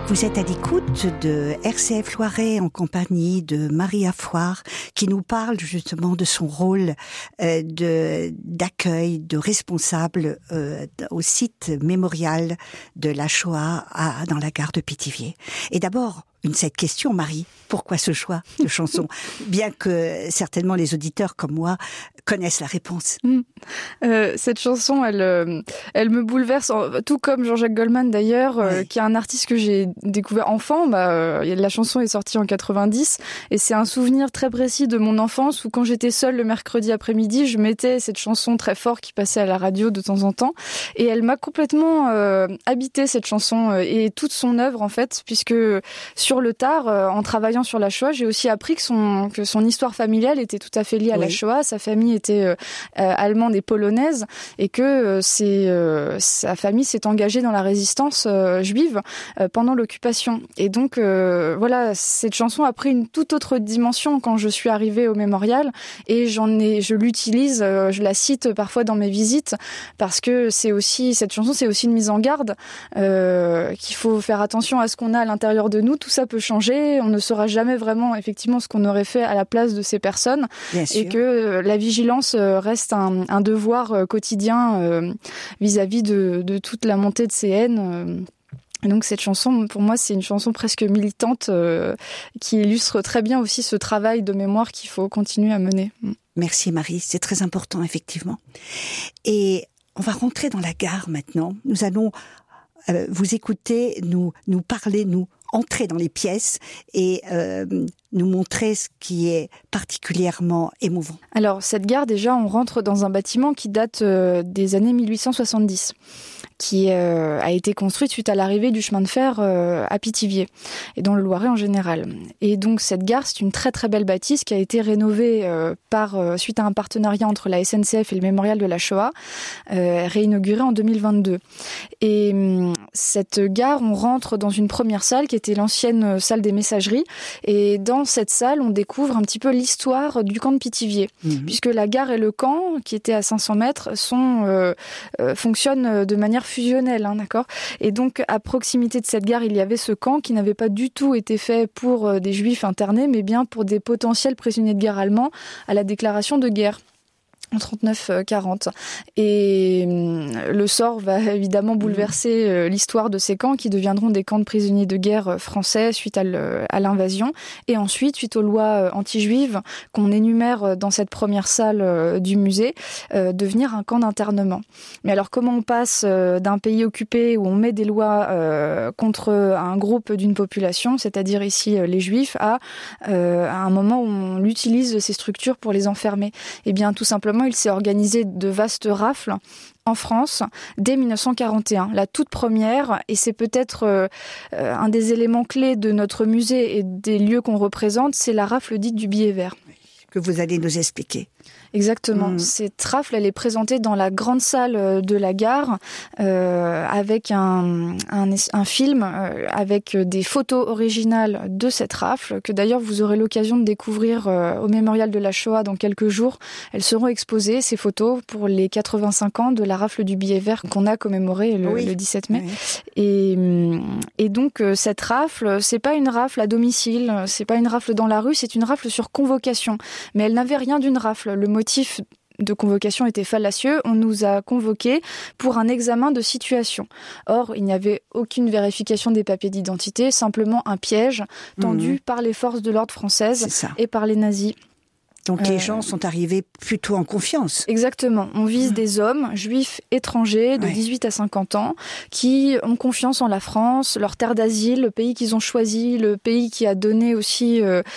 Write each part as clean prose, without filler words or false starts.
Vous êtes à l'écoute de RCF Loiret en compagnie de Maria Foire qui nous parle justement de son rôle d'accueil, de responsable au site mémorial de la Shoah dans la gare de Pithiviers. Et d'abord, cette question, Marie, pourquoi ce choix de chanson? Bien que certainement les auditeurs comme moi connaissent la réponse. Cette chanson, elle me bouleverse, tout comme Jean-Jacques Goldman d'ailleurs, oui. Qui est un artiste que j'ai découvert enfant. La chanson est sortie en 90 et c'est un souvenir très précis de mon enfance où quand j'étais seule le mercredi après-midi, je mettais cette chanson très fort qui passait à la radio de temps en temps et elle m'a complètement habité cette chanson et toute son œuvre en fait, puisque sur le tard, en travaillant sur la Shoah, j'ai aussi appris que son histoire familiale était tout à fait liée à la Shoah. Sa famille était allemande et polonaise et que sa famille s'est engagée dans la résistance juive pendant l'occupation. Et donc, voilà, cette chanson a pris une toute autre dimension quand je suis arrivée au mémorial et je l'utilise, je la cite parfois dans mes visites parce que cette chanson, c'est aussi une mise en garde qu'il faut faire attention à ce qu'on a à l'intérieur de nous. Tout ça peut changer, on ne saura jamais vraiment effectivement ce qu'on aurait fait à la place de ces personnes. Bien sûr. Et que la vigilance reste un devoir quotidien vis-à-vis de toute la montée de ces haines. Et donc cette chanson, pour moi, c'est une chanson presque militante qui illustre très bien aussi ce travail de mémoire qu'il faut continuer à mener. Merci Marie, c'est très important effectivement. Et on va rentrer dans la gare maintenant. Nous allons vous écouter, nous parler, nous entrer dans les pièces et nous montrer ce qui est particulièrement émouvant. Alors, cette gare, déjà, on rentre dans un bâtiment qui date des années 1870, qui a été construite suite à l'arrivée du chemin de fer à Pithiviers, et dans le Loiret en général. Et donc, cette gare, c'est une très très belle bâtisse qui a été rénovée suite à un partenariat entre la SNCF et le Mémorial de la Shoah, réinaugurée en 2022. Et cette gare, on rentre dans une première salle qui était l'ancienne salle des messageries, et dans cette salle, on découvre un petit peu l'histoire du camp de Pithiviers, puisque la gare et le camp, qui étaient à 500 mètres, fonctionnent de manière fusionnelle, d'accord. Et donc, à proximité de cette gare, il y avait ce camp qui n'avait pas du tout été fait pour des juifs internés, mais bien pour des potentiels prisonniers de guerre allemands à la déclaration de guerre. En 39-40. Et le sort va évidemment bouleverser l'histoire de ces camps qui deviendront des camps de prisonniers de guerre français suite à l'invasion. Et ensuite, suite aux lois anti-juives qu'on énumère dans cette première salle du musée, devenir un camp d'internement. Mais alors, comment on passe d'un pays occupé où on met des lois contre un groupe d'une population, c'est-à-dire ici les juifs, à un moment où on utilise ces structures pour les enfermer? Eh bien, tout simplement, il s'est organisé de vastes rafles en France dès 1941, la toute première, et c'est peut-être un des éléments clés de notre musée et des lieux qu'on représente, c'est la rafle dite du billet vert. Que vous allez nous expliquer. Exactement. Cette rafle, elle est présentée dans la grande salle de la gare avec un film avec des photos originales de cette rafle que d'ailleurs vous aurez l'occasion de découvrir au Mémorial de la Shoah dans quelques jours. Elles seront exposées, ces photos, pour les 85 ans de la rafle du billet vert qu'on a commémoré le 17 mai. Oui. Et donc cette rafle, c'est pas une rafle à domicile, c'est pas une rafle dans la rue, c'est une rafle sur convocation. Mais elle n'avait rien d'une rafle. Le motif de convocation était fallacieux. On nous a convoqués pour un examen de situation. Or, il n'y avait aucune vérification des papiers d'identité, simplement un piège tendu par les forces de l'ordre françaises et par les nazis. Donc les gens sont arrivés plutôt en confiance. Exactement. On vise des hommes juifs étrangers de 18 à 50 ans qui ont confiance en la France, leur terre d'asile, le pays qu'ils ont choisi, le pays qui a donné aussi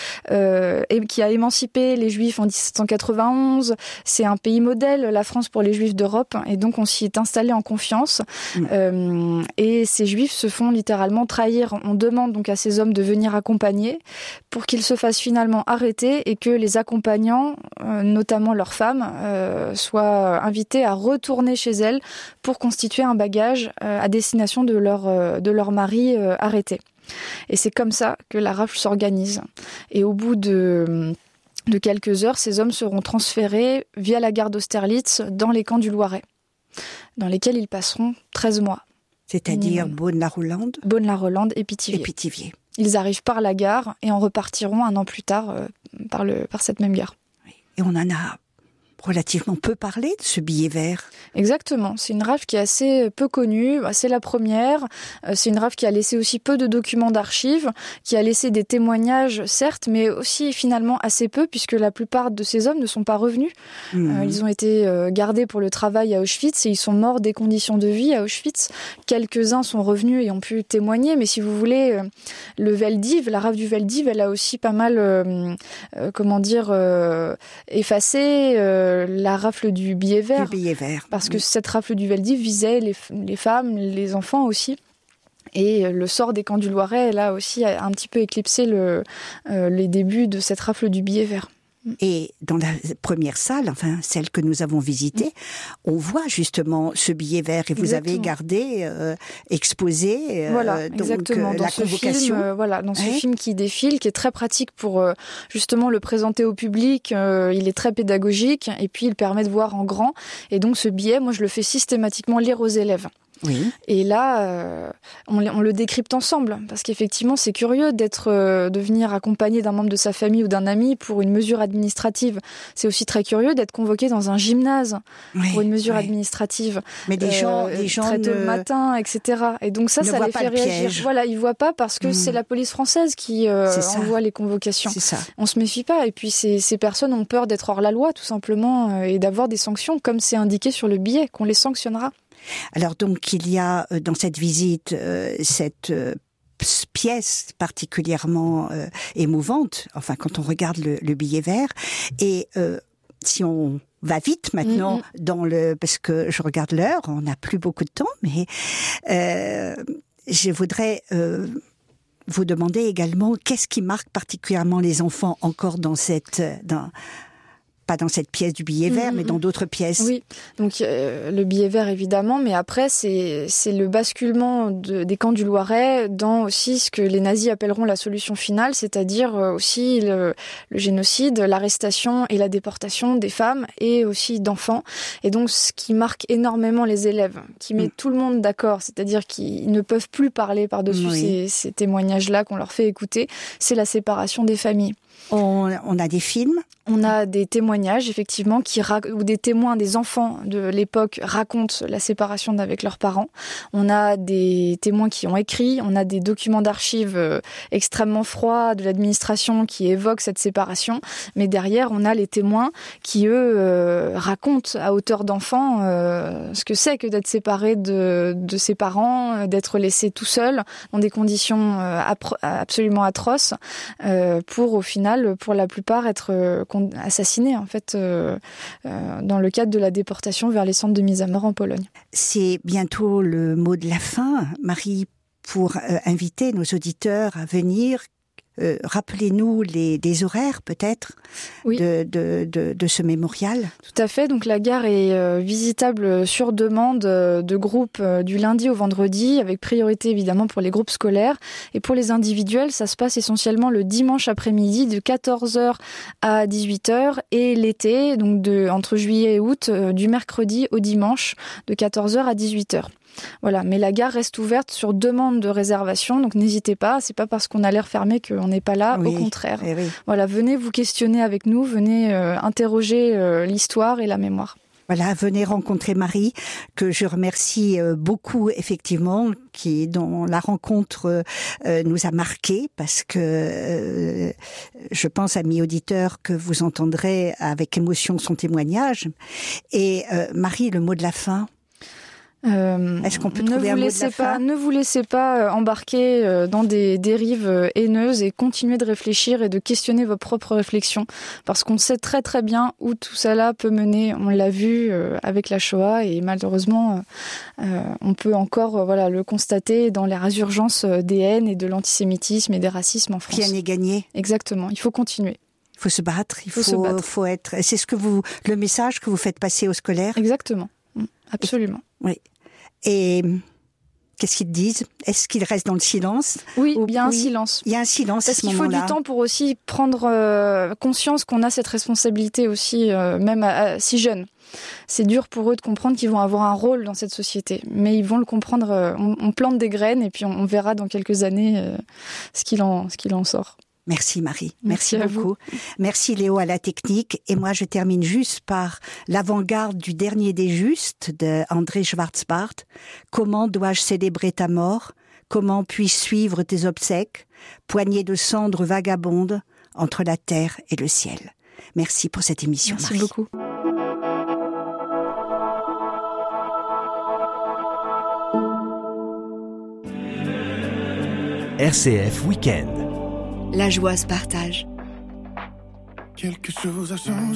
et qui a émancipé les juifs en 1791. C'est un pays modèle, la France, pour les juifs d'Europe, et donc on s'y est installé en confiance. Et ces juifs se font littéralement trahir. On demande donc à ces hommes de venir accompagner pour qu'ils se fassent finalement arrêter et que les accompagnants, notamment leurs femmes, soient invités à retourner chez elles pour constituer un bagage à destination de leur mari arrêté. Et c'est comme ça que la rafle s'organise. Et au bout de quelques heures, ces hommes seront transférés via la gare d'Austerlitz dans les camps du Loiret, dans lesquels ils passeront 13 mois. C'est-à-dire Beaune-la-Rolande. Beaune-la-Rolande et Pithiviers. Ils arrivent par la gare et en repartiront un an plus tard par cette même gare. Et on en a relativement peu parlé de ce billet vert. Exactement, c'est une rafle qui est assez peu connue, c'est la première, c'est une rafle qui a laissé aussi peu de documents d'archives, qui a laissé des témoignages certes, mais aussi finalement assez peu puisque la plupart de ces hommes ne sont pas revenus. Ils ont été gardés pour le travail à Auschwitz et ils sont morts des conditions de vie à Auschwitz. Quelques-uns sont revenus et ont pu témoigner, mais si vous voulez, le Veldiv, la rafle du Veldiv, elle a aussi pas mal, effacé la rafle du billet vert. Parce que cette rafle du Veldiv visait les femmes, les enfants aussi. Et le sort des camps du Loiret, là aussi, a un petit peu éclipsé les débuts de cette rafle du billet vert. Et dans la première salle, enfin celle que nous avons visitée, on voit justement ce billet vert et vous avez gardé, exposé exactement. Donc, la convocation. Dans ce film qui défile, qui est très pratique pour justement le présenter au public. Il est très pédagogique et puis il permet de voir en grand. Et donc ce billet, moi je le fais systématiquement lire aux élèves. Oui. Et là, on le décrypte ensemble, parce qu'effectivement, c'est curieux de venir accompagné d'un membre de sa famille ou d'un ami pour une mesure administrative. C'est aussi très curieux d'être convoqué dans un gymnase pour une mesure administrative. Mais des gens très tôt le matin, etc. Et donc ça les fait réagir. Voilà, ils voient pas parce que c'est la police française qui envoie les convocations. C'est ça. On se méfie pas. Et puis ces personnes ont peur d'être hors la loi, tout simplement, et d'avoir des sanctions, comme c'est indiqué sur le billet, qu'on les sanctionnera. Alors donc il y a dans cette visite cette pièce particulièrement émouvante, enfin quand on regarde le billet vert, et si on va vite maintenant parce que je regarde l'heure, on n'a plus beaucoup de temps, mais je voudrais vous demander également qu'est-ce qui marque particulièrement les enfants encore pas dans cette pièce du billet vert, mais dans d'autres pièces. Oui, donc le billet vert évidemment, mais après c'est le basculement des camps du Loiret dans aussi ce que les nazis appelleront la solution finale, c'est-à-dire aussi le génocide, l'arrestation et la déportation des femmes et aussi d'enfants. Et donc ce qui marque énormément les élèves, qui met tout le monde d'accord, c'est-à-dire qu'ils ne peuvent plus parler par-dessus ces témoignages-là qu'on leur fait écouter, c'est la séparation des familles. On a des films. On a des témoignages, effectivement, où des témoins, des enfants de l'époque racontent la séparation avec leurs parents. On a des témoins qui ont écrit, on a des documents d'archives extrêmement froids de l'administration qui évoquent cette séparation. Mais derrière, on a les témoins qui, eux, racontent à hauteur d'enfants ce que c'est que d'être séparé de ses parents, d'être laissé tout seul dans des conditions absolument atroces, pour au final, pour la plupart, être assassinés en fait dans le cadre de la déportation vers les centres de mise à mort en Pologne. C'est bientôt le mot de la fin, Marie, pour inviter nos auditeurs à venir. Rappelez-nous des horaires peut-être de ce mémorial. Tout à fait, donc la gare est visitable sur demande de groupes du lundi au vendredi, avec priorité évidemment pour les groupes scolaires. Et pour les individuels, ça se passe essentiellement le dimanche après-midi de 14h à 18h et l'été, donc entre juillet et août, du mercredi au dimanche de 14h à 18h. Voilà, mais la gare reste ouverte sur demande de réservation, donc n'hésitez pas, c'est pas parce qu'on a l'air fermé qu'on n'est pas là, au contraire. Voilà, venez vous questionner avec nous, venez interroger l'histoire et la mémoire. Voilà, venez rencontrer Marie, que je remercie beaucoup, effectivement, dont la rencontre nous a marqué, parce que je pense, amis auditeurs, que vous entendrez avec émotion son témoignage. Et Marie, le mot de la fin. Est-ce qu'on peut trouver un mot de la fin ? Ne vous laissez pas embarquer dans des dérives haineuses et continuez de réfléchir et de questionner vos propres réflexions, parce qu'on sait très très bien où tout ça peut mener. On l'a vu avec la Shoah et malheureusement on peut encore le constater dans les résurgences des haines et de l'antisémitisme et des racismes en France. Rien n'est gagné. Exactement, il faut continuer. Il faut se battre, faut être. C'est le message que vous faites passer aux scolaires. Exactement, absolument. Oui. Et Qu'est-ce qu'ils disent? Est-ce qu'ils restent dans le silence? Oui, il y a un silence. Il y a un silence à ce moment-là. Parce qu'il faut du temps pour aussi prendre conscience qu'on a cette responsabilité aussi, même si jeune. C'est dur pour eux de comprendre qu'ils vont avoir un rôle dans cette société. Mais ils vont le comprendre. On plante des graines et puis on verra dans quelques années ce qu'il en sort. Merci Marie, merci Vous. beaucoup. Merci Léo à la technique. Et moi, je termine juste par l'avant-garde du dernier des justes de André Schwarzbart. Comment dois-je célébrer ta mort? Comment puis-je suivre tes obsèques? Poignée de cendres vagabondes entre la terre et le ciel. Merci pour cette émission, Merci Marie. beaucoup. RCF Week-end. La joie se partage. Quelque chose a changé.